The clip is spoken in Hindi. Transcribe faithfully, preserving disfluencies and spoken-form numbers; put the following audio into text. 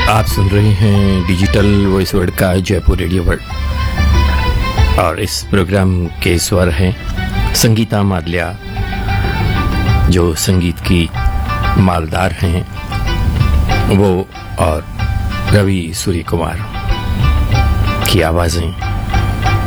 आप सुन रहे हैं डिजिटल वॉइस वर्ड का जयपुर रेडियो वर्ड और इस प्रोग्राम के स्वर हैं संगीता माल्या, जो संगीत की मालदार हैं वो, और रवि सूर्य कुमार की आवाज़ें।